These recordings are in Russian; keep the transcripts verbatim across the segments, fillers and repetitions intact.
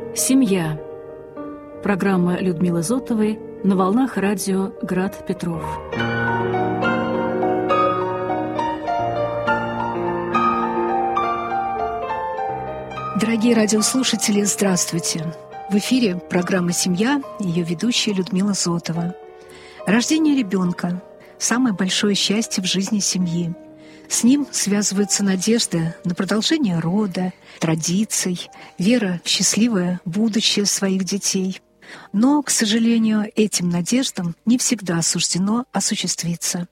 Семья. Программа Людмилы Зотовой на волнах радио «Град Петров». Дорогие радиослушатели, здравствуйте! В эфире программа «Семья», ее ведущая Людмила Зотова. Рождение ребенка – самое большое счастье в жизни семьи. С ним связываются надежды на продолжение рода, традиций, вера в счастливое будущее своих детей. Но, к сожалению, этим надеждам не всегда суждено осуществиться.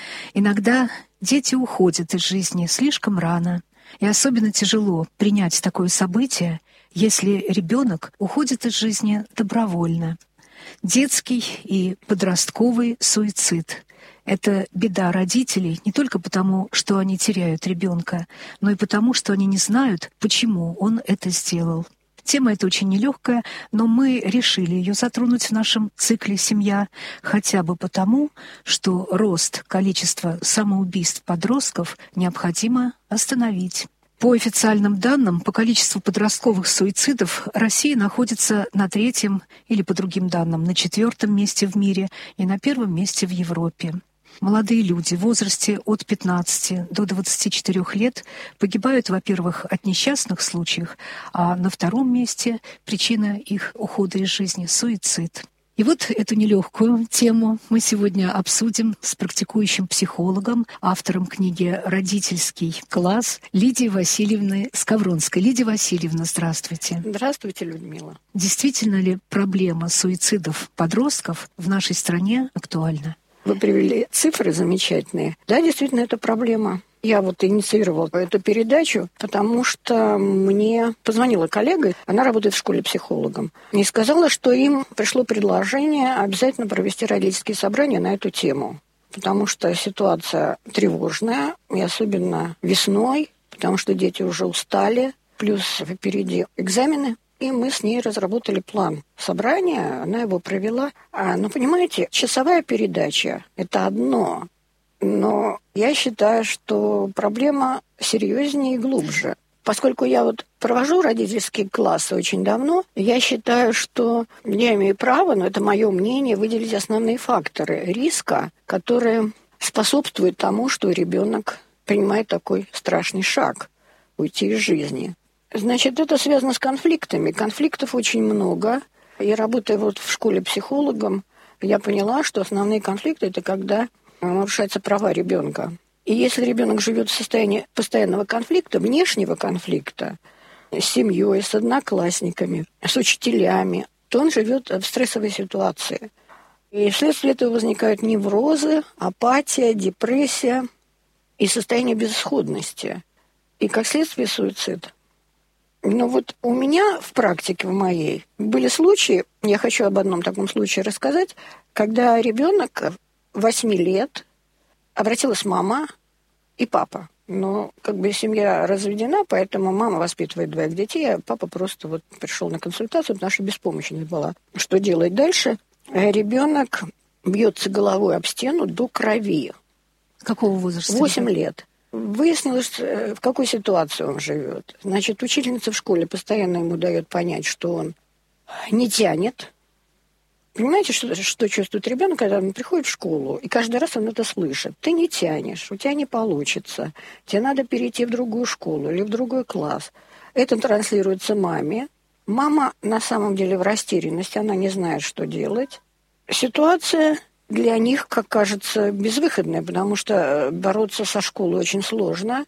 Иногда дети уходят из жизни слишком рано, и особенно тяжело принять такое событие, если ребенок уходит из жизни добровольно. Детский и подростковый суицид – это беда родителей не только потому, что они теряют ребенка, но и потому, что они не знают, почему он это сделал. Тема эта очень нелегкая, но мы решили ее затронуть в нашем цикле «Семья» хотя бы потому, что рост количества самоубийств подростков необходимо остановить. По официальным данным, по количеству подростковых суицидов Россия находится на третьем или, по другим данным, на четвертом месте в мире и на первом месте в Европе. Молодые люди в возрасте от пятнадцати до двадцати четырёх лет погибают, во-первых, от несчастных случаев, а на втором месте причина их ухода из жизни – суицид. И вот эту нелегкую тему мы сегодня обсудим с практикующим психологом, автором книги «Родительский класс» Лидией Васильевной Скавронской. Лидия Васильевна, здравствуйте. Здравствуйте, Людмила. Действительно ли проблема суицидов подростков в нашей стране актуальна? Вы привели цифры замечательные. Да, действительно, это проблема. Я вот инициировала эту передачу, потому что мне позвонила коллега, она работает в школе психологом, и сказала, что им пришло предложение обязательно провести родительские собрания на эту тему, потому что ситуация тревожная, и особенно весной, потому что дети уже устали, плюс впереди экзамены. И мы с ней разработали план собрания, она его провела. А, ну, понимаете, часовая передача – это одно, но я считаю, что проблема серьезнее и глубже. Поскольку я вот провожу родительские классы очень давно, я считаю, что я имею право, но это мое мнение, выделить основные факторы риска, которые способствуют тому, что ребенок принимает такой страшный шаг – уйти из жизни. Значит, это связано с конфликтами. Конфликтов очень много. И работая вот в школе психологом, я поняла, что основные конфликты – это когда нарушаются права ребенка. И если ребенок живет в состоянии постоянного конфликта, внешнего конфликта, с семьей, с одноклассниками, с учителями, то он живет в стрессовой ситуации. И вследствие этого возникают неврозы, апатия, депрессия и состояние безысходности. И как следствие суицид. Но вот у меня в практике, в моей, были случаи, я хочу об одном таком случае рассказать, когда ребенок восьми лет, обратилась мама и папа. Но как бы семья разведена, поэтому мама воспитывает двоих детей, а папа просто вот пришел на консультацию, потому что беспомощность была. Что делать дальше? Ребенок бьется головой об стену до крови. Какого возраста? Восемь лет. Выяснилось, в какой ситуации он живет. Значит, учительница в школе постоянно ему дает понять, что он не тянет. Понимаете, что, что чувствует ребенок, когда он приходит в школу, и каждый раз он это слышит. Ты не тянешь, у тебя не получится. Тебе надо перейти в другую школу или в другой класс. Это транслируется маме. Мама на самом деле в растерянности, она не знает, что делать. Ситуация для них, как кажется, безвыходная, потому что бороться со школой очень сложно.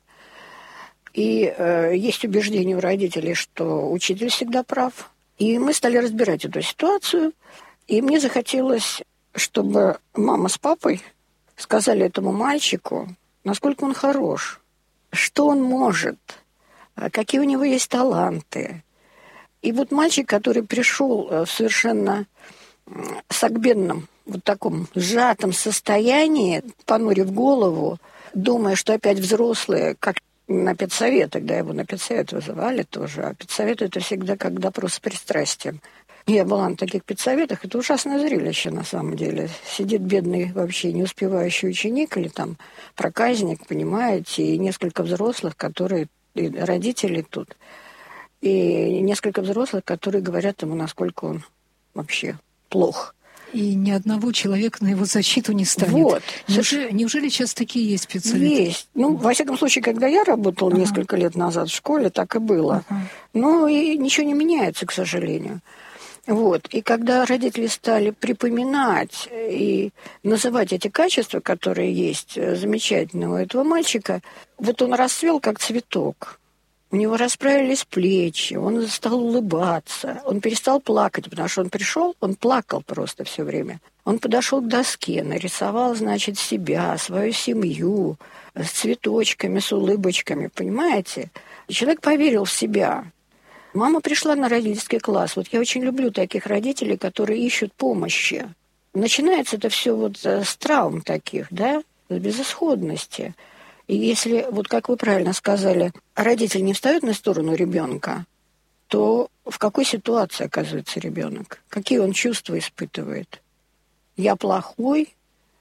И э, есть убеждение у родителей, что учитель всегда прав. И мы стали разбирать эту ситуацию. И мне захотелось, чтобы мама с папой сказали этому мальчику, насколько он хорош, что он может, какие у него есть таланты. И вот мальчик, который пришел в совершенно согбенном, вот таком сжатом состоянии, понурив голову, думая, что опять взрослые, как на педсовет, тогда его на педсовет вызывали тоже, а педсовет – это всегда как допрос с пристрастием. Я была на таких педсоветах, это ужасное зрелище на самом деле. Сидит бедный вообще не успевающий ученик или там проказник, понимаете, и несколько взрослых, которые, и родители тут. и несколько взрослых, которые говорят ему, насколько он вообще плох. И ни одного человека на его защиту не станет. Вот. Неужели, неужели сейчас такие есть специалисты? Есть. Ну, во всяком случае, когда я работала ага. несколько лет назад в школе, так и было. Ага. Но и ничего не меняется, к сожалению. Вот. И когда родители стали припоминать и называть эти качества, которые есть замечательные у этого мальчика, вот он расцвел как цветок. У него расправились плечи, он стал улыбаться, он перестал плакать, потому что он пришел, он плакал просто все время. Он подошел к доске, нарисовал, значит, себя, свою семью, с цветочками, с улыбочками, понимаете? И человек поверил в себя. Мама пришла на родительский класс. Вот я очень люблю таких родителей, которые ищут помощи. Начинается это все вот с травм таких, да, с безысходности. И если, вот как вы правильно сказали, родитель не встает на сторону ребенка, то в какой ситуации оказывается ребенок? Какие он чувства испытывает? Я плохой,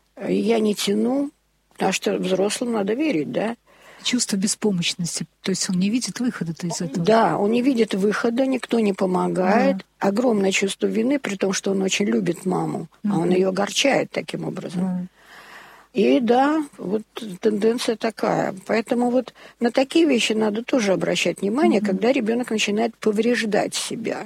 я не тяну, а что взрослым надо верить, да? Чувство беспомощности, то есть он не видит выхода из этого. Да, он не видит выхода, никто не помогает. Да. Огромное чувство вины, при том, что он очень любит маму, mm-hmm. а он ее огорчает таким образом. Mm-hmm. И да, вот тенденция такая. Поэтому вот на такие вещи надо тоже обращать внимание, mm-hmm. когда ребенок начинает повреждать себя.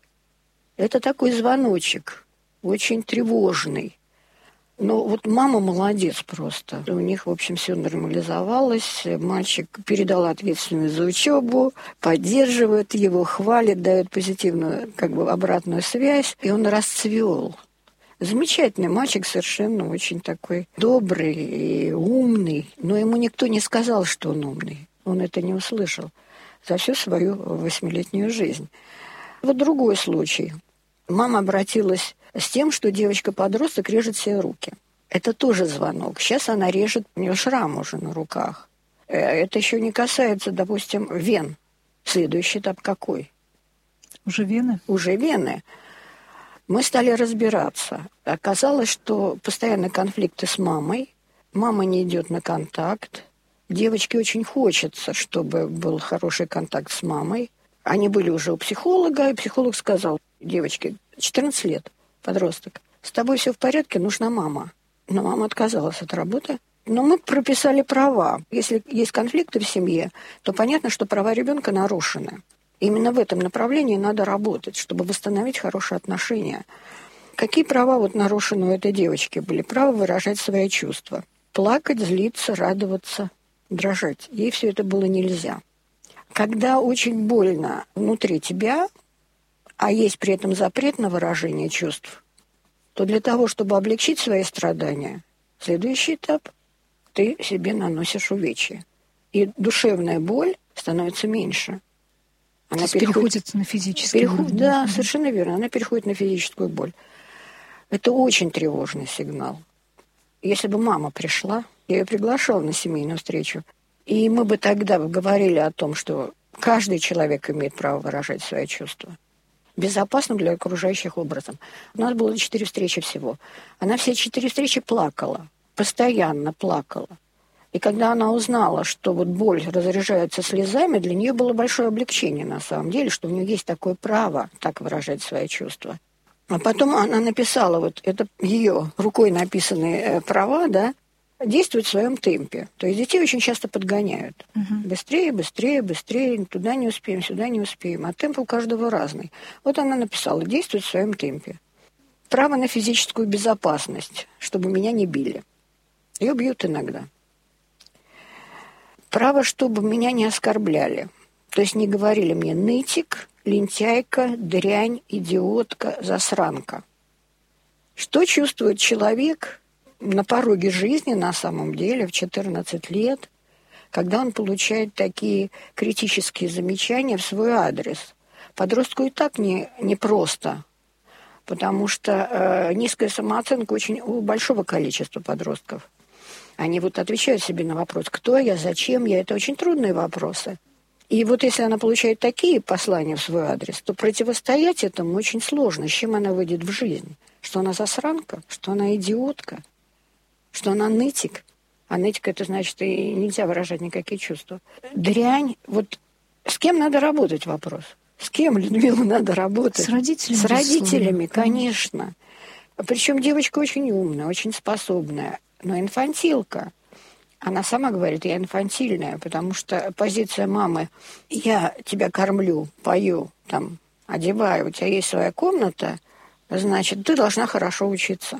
Это такой звоночек, очень тревожный. Но вот мама молодец просто. У них, в общем, все нормализовалось. Мальчик передал ответственность за учебу, поддерживает его, хвалит, дает позитивную, как бы, обратную связь. И он расцвел. Замечательный мальчик, совершенно очень такой добрый и умный. Но ему никто не сказал, что он умный. Он это не услышал за всю свою восьмилетнюю жизнь. Вот другой случай. Мама обратилась с тем, что девочка-подросток режет себе руки. Это тоже звонок. Сейчас она режет, у нее шрам уже на руках. Это еще не касается, допустим, вен. Следующий этап какой? Уже вены? Уже вены. Мы стали разбираться. Оказалось, что постоянные конфликты с мамой. Мама не идет на контакт. Девочке очень хочется, чтобы был хороший контакт с мамой. Они были уже у психолога, и психолог сказал: девочке четырнадцать лет, подросток, с тобой все в порядке, нужна мама. Но мама отказалась от работы. Но мы прописали права. Если есть конфликты в семье, то понятно, что права ребенка нарушены. Именно в этом направлении надо работать, чтобы восстановить хорошие отношения. Какие права вот нарушены у этой девочки были? Право выражать свои чувства. Плакать, злиться, радоваться, дрожать. Ей все это было нельзя. Когда очень больно внутри тебя, а есть при этом запрет на выражение чувств, то для того, чтобы облегчить свои страдания, следующий этап – ты себе наносишь увечья. И душевная боль становится меньше. Она переходит, переходит на физический переход, уровень. Да, совершенно верно. Она переходит на физическую боль. Это очень тревожный сигнал. Если бы мама пришла, я ее приглашала на семейную встречу, и мы бы тогда говорили о том, что каждый человек имеет право выражать свои чувства безопасным для окружающих образом. У нас было четыре встречи всего. Она все четыре встречи плакала, постоянно плакала. И когда она узнала, что вот боль разряжается слезами, для нее было большое облегчение на самом деле, что у нее есть такое право так выражать свои чувства. А потом она написала, вот это ее рукой написанные права, да, действуют в своем темпе. То есть детей очень часто подгоняют. Угу. Быстрее, быстрее, быстрее, туда не успеем, сюда не успеем. А темп у каждого разный. Вот она написала, действует в своем темпе. Право на физическую безопасность, чтобы меня не били. Ее бьют иногда. Право, чтобы меня не оскорбляли. То есть не говорили мне нытик, лентяйка, дрянь, идиотка, засранка. Что чувствует человек на пороге жизни, на самом деле, в четырнадцать лет, когда он получает такие критические замечания в свой адрес? Подростку и так не, не просто, потому что э, низкая самооценка очень у большого количества подростков. Они вот отвечают себе на вопрос, кто я, зачем я. Это очень трудные вопросы. И вот если она получает такие послания в свой адрес, то противостоять этому очень сложно. С чем она выйдет в жизнь? Что она засранка? Что она идиотка? Что она нытик? А нытик — это значит, и нельзя выражать никакие чувства. Дрянь. Вот с кем надо работать, вопрос? С кем, Людмила, надо работать? С родителями. С родителями, конечно. конечно. Причем девочка очень умная, очень способная, но инфантилка. Она сама говорит, я инфантильная, потому что позиция мамы, я тебя кормлю, пою, там, одеваю, у тебя есть своя комната, значит, ты должна хорошо учиться.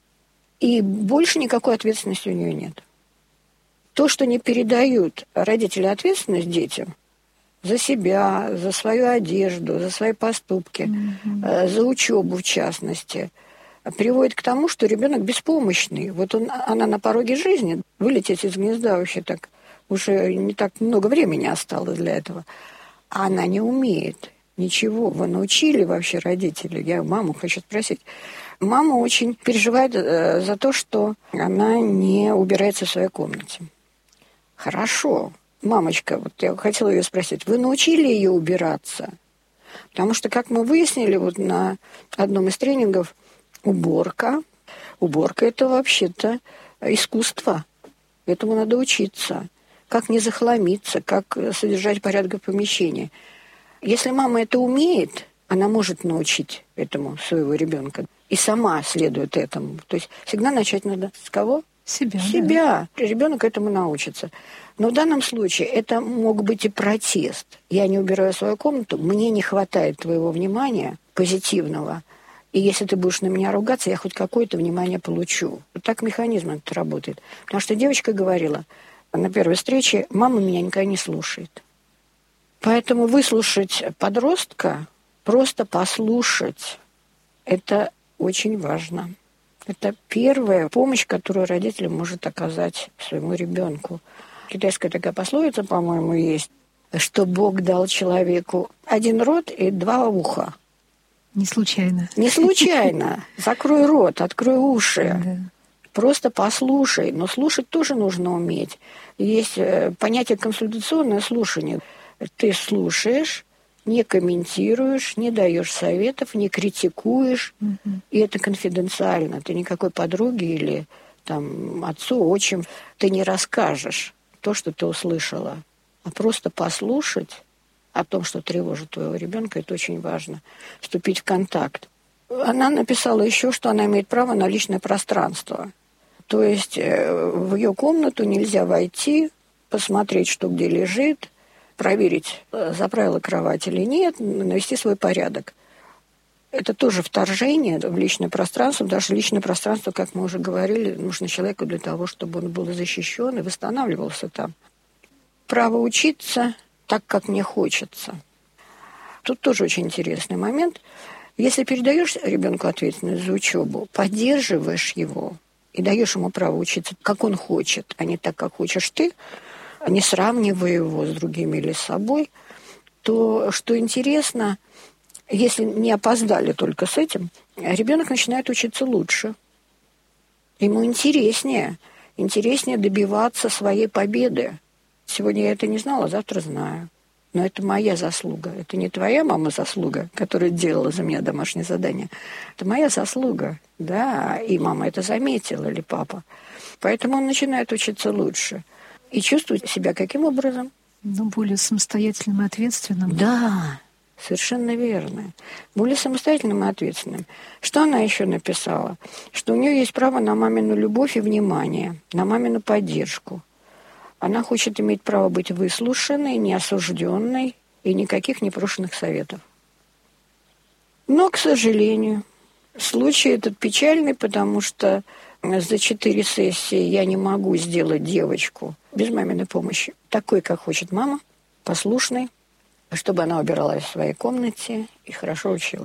И больше никакой ответственности у нее нет. То, что не передают родители ответственность детям за себя, за свою одежду, за свои поступки, mm-hmm. за учебу в частности, приводит к тому, что ребенок беспомощный. Вот он, она на пороге жизни, вылететь из гнезда вообще так, уже не так много времени осталось для этого. А она не умеет ничего. Вы научили вообще родителей? Я маму хочу спросить. Мама очень переживает за то, что она не убирается в своей комнате. Хорошо. Мамочка, вот я хотела ее спросить, вы научили ее убираться? Потому что, как мы выяснили вот на одном из тренингов, уборка, уборка – это вообще-то искусство. Этому надо учиться. Как не захламиться, как содержать порядок в помещении. Если мама это умеет, она может научить этому своего ребенка. И сама следует этому. То есть всегда начать надо с кого? Себя. Себя. Да. Ребенок этому научится. Но в данном случае это мог быть и протест. Я не убираю свою комнату, мне не хватает твоего внимания позитивного. И если ты будешь на меня ругаться, я хоть какое-то внимание получу. Вот так механизм этот работает. Потому что девочка говорила на первой встрече, мама меня никогда не слушает. Поэтому выслушать подростка, просто послушать, это очень важно. Это первая помощь, которую родитель может оказать своему ребенку. Китайская такая пословица, по-моему, есть, что Бог дал человеку один рот и два уха. Не случайно. Не случайно. Закрой рот, открой уши. Да. Просто послушай. Но слушать тоже нужно уметь. Есть понятие консультационное слушание. Ты слушаешь, не комментируешь, не даешь советов, не критикуешь. Угу. И это конфиденциально. Ты никакой подруге или там, отцу, отчим, ты не расскажешь то, что ты услышала. А просто послушать о том, что тревожит твоего ребенка, это очень важно. Вступить в контакт. Она написала еще, что она имеет право на личное пространство. То есть в ее комнату нельзя войти, посмотреть, что где лежит, проверить, заправила кровать или нет, навести свой порядок. Это тоже вторжение в личное пространство. Даже личное пространство, как мы уже говорили, нужно человеку для того, чтобы он был защищен и восстанавливался там. Право учиться так, как мне хочется. Тут тоже очень интересный момент. Если передаешь ребенку ответственность за учебу, поддерживаешь его и даешь ему право учиться, как он хочет, а не так, как хочешь ты, не сравнивая его с другими или с собой, то, что интересно, если не опоздали только с этим, ребенок начинает учиться лучше. Ему интереснее, интереснее добиваться своей победы. Сегодня я это не знала, завтра знаю. Но это моя заслуга. Это не твоя мама заслуга, которая делала за меня домашнее задание. Это моя заслуга, да, и мама это заметила, или папа. Поэтому он начинает учиться лучше. И чувствует себя каким образом? Ну, более самостоятельным и ответственным. Да, совершенно верно. Более самостоятельным и ответственным. Что она еще написала? Что у нее есть право на мамину любовь и внимание, на мамину поддержку. Она хочет иметь право быть выслушанной, неосужденной и никаких непрошенных советов. Но, к сожалению, случай этот печальный, потому что за четыре сессии я не могу сделать девочку без маминой помощи, такой, как хочет мама, послушной, чтобы она убиралась в своей комнате и хорошо училась.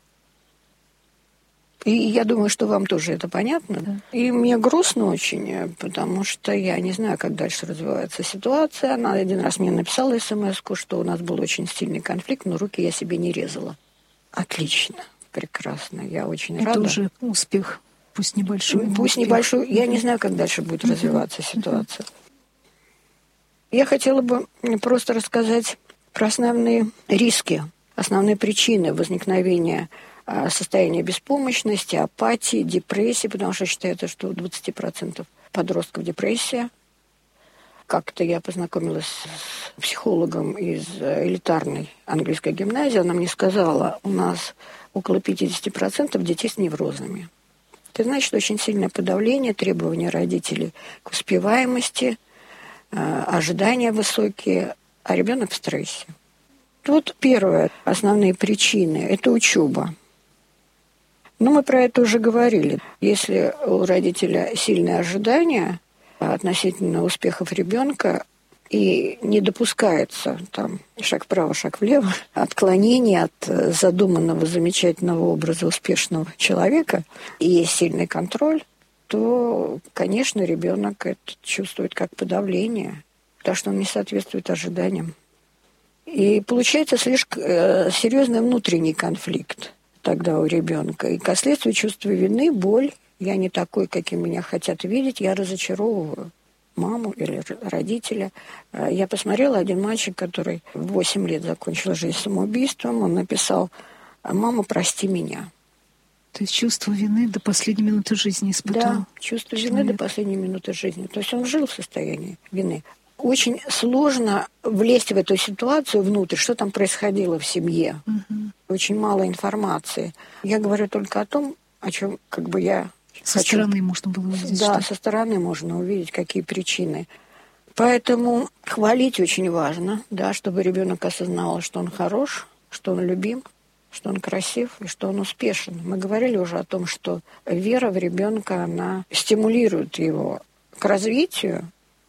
И я думаю, что вам тоже это понятно. Да. И мне грустно очень, потому что я не знаю, как дальше развивается ситуация. Она один раз мне написала смс-ку, что у нас был очень сильный конфликт, но руки я себе не резала. Отлично, прекрасно, я очень это рада. Это уже успех, пусть небольшой. Пусть успех. небольшой. Я не знаю, как дальше будет развиваться ситуация. Я хотела бы просто рассказать про основные риски, основные причины возникновения состояния беспомощности, апатии, депрессии, потому что считается, что у двадцати процентов подростков депрессия. как-то я познакомилась с психологом из элитарной английской гимназии. Она мне сказала, у нас около пятьдесят процентов детей с неврозами. Это значит, очень сильное подавление, требования родителей к успеваемости, ожидания высокие, а ребенок в стрессе. Вот первое, основные причины – это учеба. Но мы про это уже говорили. Если у родителя сильные ожидания относительно успехов ребенка и не допускается там шаг вправо, шаг влево, отклонение от задуманного замечательного образа успешного человека, и есть сильный контроль, то, конечно, ребенок это чувствует как подавление, потому что он не соответствует ожиданиям. И получается слишком серьезный внутренний конфликт тогда у ребенка. И как следствие чувство вины, боль. Я не такой, каким меня хотят видеть, я разочаровываю маму или родителя. Я посмотрела, один мальчик, который в восемь лет закончил жизнь самоубийством, он написал: «Мама, прости меня». То есть чувство вины до последней минуты жизни испытал? Да, чувство человек. вины до последней минуты жизни. То есть он жил в состоянии вины. Очень сложно влезть в эту ситуацию внутрь, что там происходило в семье. Угу. Очень мало информации. Я говорю только о том, о чем как бы я Со хочу. стороны можно было увидеть. Да, что? со стороны можно увидеть, какие причины. Поэтому хвалить очень важно, да, чтобы ребенок осознавал, что он хорош, что он любим, что он красив и что он успешен. Мы говорили уже о том, что вера в ребенка, она стимулирует его к развитию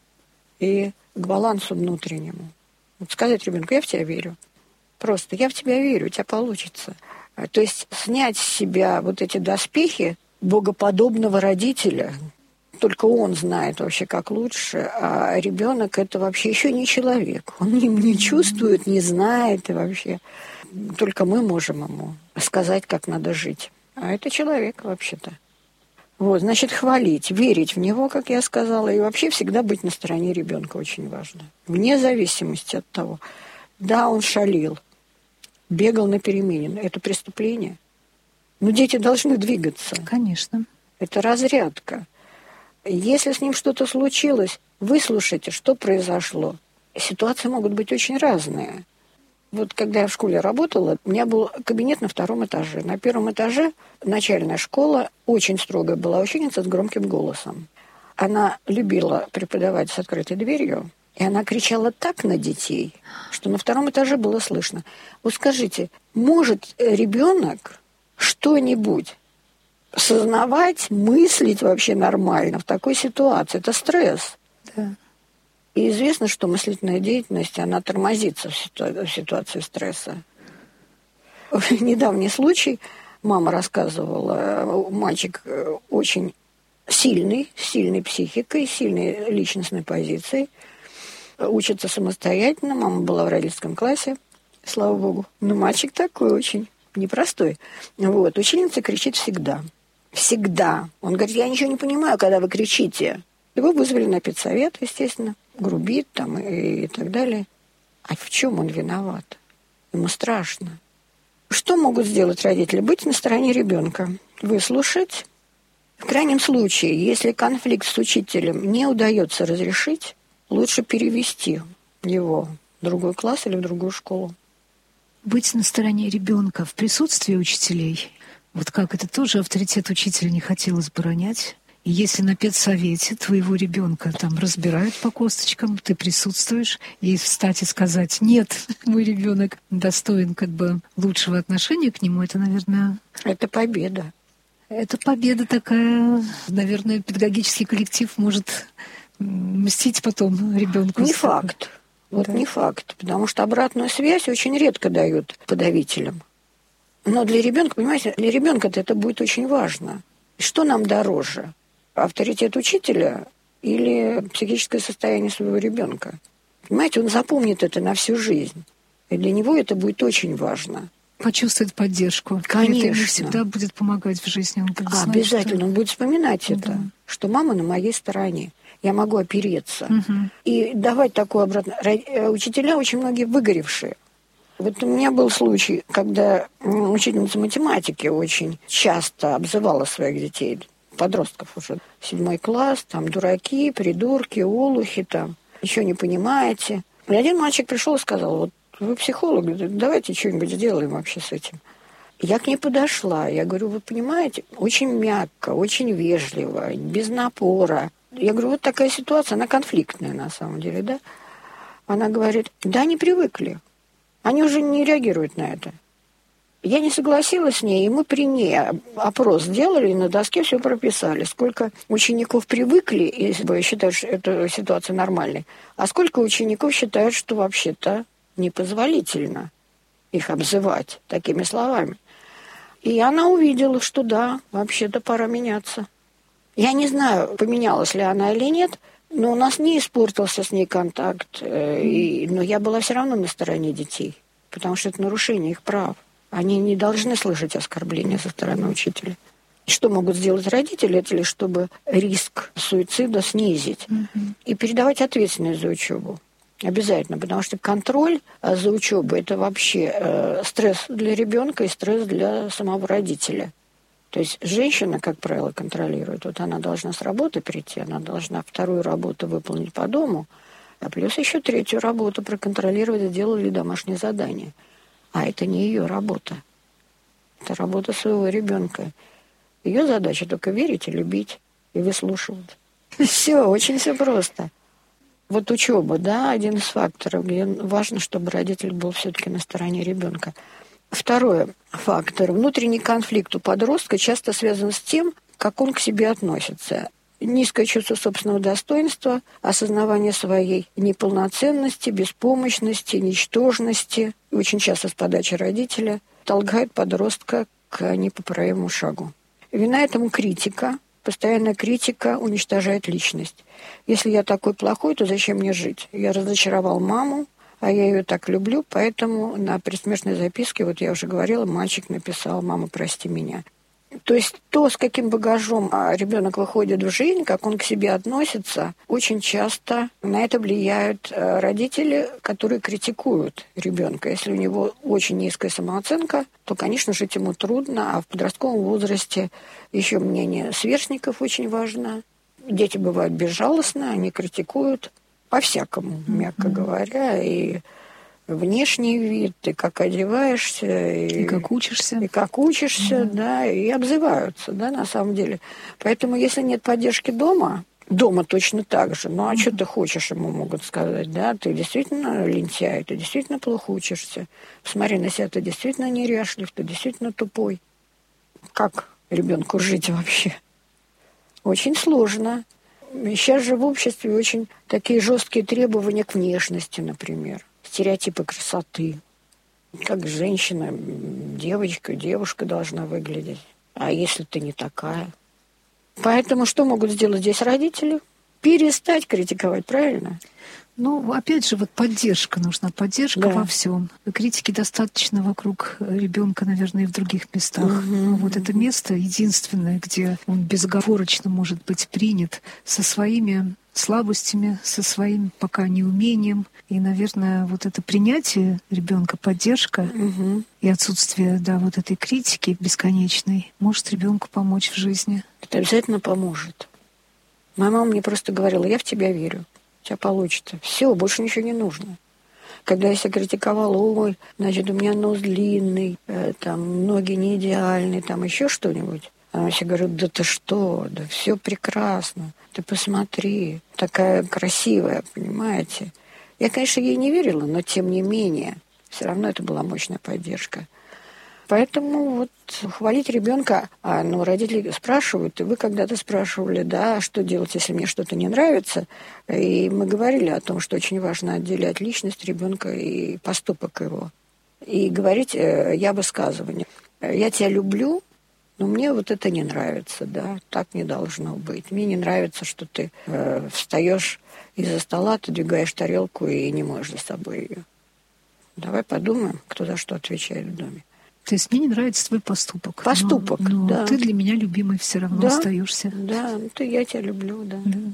и к балансу внутреннему. Вот сказать ребенку: я в тебя верю. Просто я в тебя верю, у тебя получится. То есть снять с себя вот эти доспехи богоподобного родителя. Только он знает вообще, как лучше, а ребенок это вообще еще не человек. Он не, не чувствует, не знает и вообще. Только мы можем ему сказать, как надо жить. А это человек вообще-то. Вот, значит, хвалить, верить в него, как я сказала, и вообще всегда быть на стороне ребенка очень важно. Вне зависимости от того. Да, он шалил, бегал на перемене. Это преступление. Но дети должны двигаться. Конечно. Это разрядка. Если с ним что-то случилось, выслушайте, что произошло. Ситуации могут быть очень разные. Вот когда я в школе работала, у меня был кабинет на втором этаже. На первом этаже начальная школа, очень строгая была ученица с громким голосом. Она любила преподавать с открытой дверью, и она кричала так на детей, что на втором этаже было слышно. Вот скажите, может ребенок что-нибудь сознавать, мыслить вообще нормально в такой ситуации? Это стресс. Да. И известно, что мыслительная деятельность, она тормозится в, ситу... в ситуации стресса. Недавний случай, мама рассказывала, мальчик очень сильный, с сильной психикой, сильной личностной позицией, учится самостоятельно, мама была в родительском классе, слава богу. Но мальчик такой очень непростой. Вот. Ученица кричит всегда. Всегда. Он говорит: я ничего не понимаю, когда вы кричите. Его вызвали на педсовет, естественно, грубит там и, и так далее. А в чем он виноват? Ему страшно. Что могут сделать родители? Быть на стороне ребенка, выслушать. В крайнем случае, если конфликт с учителем не удается разрешить, лучше перевести его в другой класс или в другую школу. Быть на стороне ребенка в присутствии учителей, вот как это тоже авторитет учителя не хотелось бы ронять. И если на педсовете твоего ребенка там разбирают по косточкам, ты присутствуешь, и встать и сказать: нет, мой ребенок достоин как бы лучшего отношения к нему, это, наверное... Это победа. Это победа такая, наверное, педагогический коллектив может мстить потом ребенку. Не факт. Вот да. Не факт, потому что обратную связь очень редко дают подавителям. Но для ребенка, понимаете, для ребенка это будет очень важно. Что нам дороже? Авторитет учителя или психическое состояние своего ребенка? Понимаете, он запомнит это на всю жизнь. И для него это будет очень важно. Почувствовать поддержку. Конечно. Это ему всегда будет помогать в жизни. Он будет знать, обязательно. что... Он будет вспоминать да. это, что мама на моей стороне. Я могу опереться. Угу. И давать такую обратную... Учителя очень многие выгоревшие. Вот у меня был случай, когда учительница математики очень часто обзывала своих детей, подростков уже, седьмой класс, там дураки, придурки, олухи там. ничего не понимаете. И один мальчик пришел и сказал: вот вы психолог, давайте что-нибудь сделаем вообще с этим. Я к ней подошла, я говорю: вы понимаете, очень мягко, очень вежливо, без напора. Я говорю: вот такая ситуация, она конфликтная на самом деле, да? Она говорит: да, они привыкли, они уже не реагируют на это. Я не согласилась с ней, и мы при ней опрос сделали, и на доске все прописали. Сколько учеников привыкли, если считают, что эту ситуацию нормальной, а сколько учеников считают, что вообще-то непозволительно их обзывать такими словами. И она увидела, что да, вообще-то пора меняться. Я не знаю, поменялась ли она или нет, но у нас не испортился с ней контакт, и, но я была все равно на стороне детей, потому что это нарушение их прав. Они не должны слышать оскорбления со стороны учителя. Что могут сделать родители, это лишь чтобы риск суицида снизить mm-hmm. и передавать ответственность за учебу. Обязательно, потому что контроль за учебой – это вообще э, стресс для ребенка и стресс для самого родителя. То есть женщина, как правило, контролирует. Вот она должна с работы прийти, она должна вторую работу выполнить по дому, а плюс еще третью работу проконтролировать, сделали ли домашнее задание. А это не ее работа. Это работа своего ребенка. Ее задача только верить и любить, и выслушивать. Все, очень все просто. Вот учеба, да, один из факторов, где важно, чтобы родитель был все-таки на стороне ребенка. Второй фактор. Внутренний конфликт у подростка часто связан с тем, как он к себе относится. Низкое чувство собственного достоинства, осознавание своей неполноценности, беспомощности, ничтожности, очень часто с подачи родителя, толкает подростка к непоправимому шагу. Вина этому критика. Постоянная критика уничтожает личность. Если я такой плохой, то зачем мне жить? Я разочаровал маму, а я ее так люблю, поэтому на предсмертной записке, вот я уже говорила, мальчик написал: «Мама, прости меня». То есть то, с каким багажом ребенок выходит в жизнь, как он к себе относится, очень часто на это влияют родители, которые критикуют ребенка. Если у него очень низкая самооценка, то, конечно, жить ему трудно, а в подростковом возрасте еще мнение сверстников очень важно. Дети бывают безжалостны, они критикуют по-всякому, мягко mm-hmm. говоря, и внешний вид, и как одеваешься, и, и как учишься, и как учишься, mm-hmm. да, и обзываются, да, на самом деле. Поэтому, если нет поддержки дома, дома точно так же. Ну, а mm-hmm. что ты хочешь, ему могут сказать, да, ты действительно лентяй, ты действительно плохо учишься. Посмотри на себя, ты действительно неряшлив, ты действительно тупой. Как ребенку жить вообще? Очень сложно. Сейчас же в обществе очень такие жесткие требования к внешности, например. Стереотипы красоты. Как женщина, девочка, девушка должна выглядеть. А если ты не такая? Поэтому что могут сделать здесь родители? Перестать критиковать, правильно? Ну, опять же, вот поддержка нужна, поддержка да. во всем. Критики достаточно вокруг ребенка, наверное, и в других местах. Угу. Вот это место единственное, где он безоговорочно может быть принят со своими слабостями, со своим пока неумением. И, наверное, вот это принятие ребенка, поддержка угу. и отсутствие, да, вот этой критики бесконечной может ребенку помочь в жизни. Это обязательно поможет. Моя мама мне просто говорила: я в тебя верю. У тебя получится. Все, больше ничего не нужно. Когда я себя критиковала: ой, значит, у меня нос длинный, э, там, ноги не идеальные, там еще что-нибудь. Она все говорит: да ты что, да все прекрасно, ты посмотри, такая красивая, понимаете. Я, конечно, ей не верила, но тем не менее, все равно это была мощная поддержка. Поэтому вот хвалить ребенка, а, ну, родители спрашивают, и вы когда-то спрашивали, да, что делать, если мне что-то не нравится. И мы говорили о том, что очень важно отделять личность ребенка и поступок его. И говорить я высказывание. Я тебя люблю, но мне вот это не нравится, да, так не должно быть. Мне не нравится, что ты э, встаешь из-за стола, ты двигаешь тарелку и не моешь за собой ее. Давай подумаем, кто за что отвечает в доме. То есть мне не нравится твой поступок. Поступок, но, но да. ты для меня любимый все равно да, остаешься. Да, ты, я тебя люблю, да. да.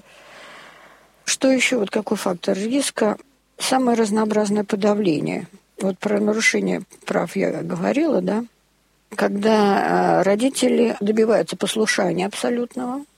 Что еще, вот какой фактор риска? Самое разнообразное подавление. Вот про нарушение прав я говорила, да. Когда родители добиваются послушания абсолютного,